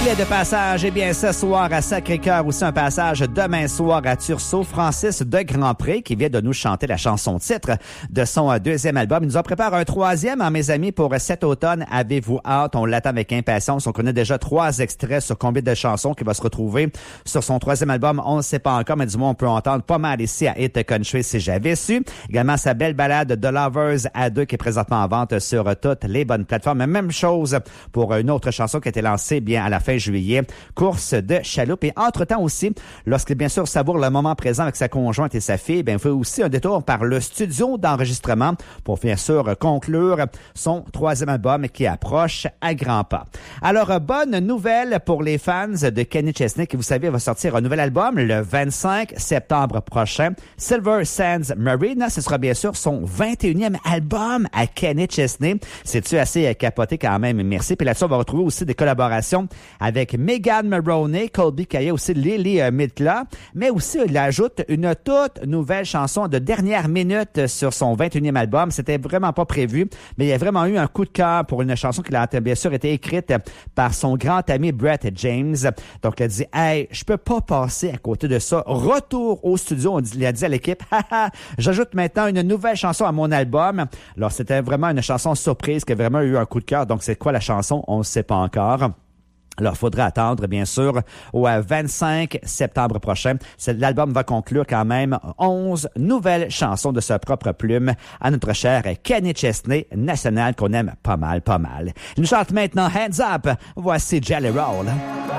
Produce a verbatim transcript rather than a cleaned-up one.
Il est de passage, eh bien, ce soir à Sacré-Cœur, aussi un passage demain soir à Tursault. Francis de Grandpré, qui vient de nous chanter la chanson-titre de son deuxième album. Il nous en prépare un troisième, hein, mes amis, pour cet automne. Avez-vous hâte? On l'attend avec impatience. On connaît déjà trois extraits sur combien de chansons qui va se retrouver sur son troisième album. On ne sait pas encore, mais du moins, on peut entendre pas mal ici à Hit Country si j'avais su. Également, sa belle balade The Lovers à deux qui est présentement en vente sur toutes les bonnes plateformes. Même chose pour une autre chanson qui a été lancée bien à la fin juillet, Course de chaloupe. Et entre-temps aussi, lorsqu'il bien sûr savoure le moment présent avec sa conjointe et sa fille, bien, il fait aussi un détour par le studio d'enregistrement pour bien sûr conclure son troisième album qui approche à grands pas. Alors, bonne nouvelle pour les fans de Kenny Chesney qui, vous savez, va sortir un nouvel album le vingt-cinq septembre prochain. Silver Sands Marina, ce sera bien sûr son vingt et unième album à Kenny Chesney. C'est-tu assez capoté quand même? Merci. Puis là-dessus, on va retrouver aussi des collaborations avec Megan Maroney, Colby Kaye, aussi Lily euh, Midla, mais aussi il ajoute une toute nouvelle chanson de dernière minute sur son vingt et unième album. C'était vraiment pas prévu, mais il y a vraiment eu un coup de cœur pour une chanson qui a bien sûr été écrite par son grand ami Brett James. Donc, il a dit, hey, je peux pas passer à côté de ça. Retour au studio, on dit, il a dit à l'équipe, haha, j'ajoute maintenant une nouvelle chanson à mon album. Alors, c'était vraiment une chanson surprise qui a vraiment eu un coup de cœur. Donc, c'est quoi la chanson? On ne sait pas encore. Alors, il faudra attendre, bien sûr, au vingt-cinq septembre prochain. L'album va conclure quand même onze nouvelles chansons de sa propre plume à notre cher Kenny Chesney, national qu'on aime pas mal, pas mal. Il nous chante maintenant Hands Up. Voici Jelly Roll.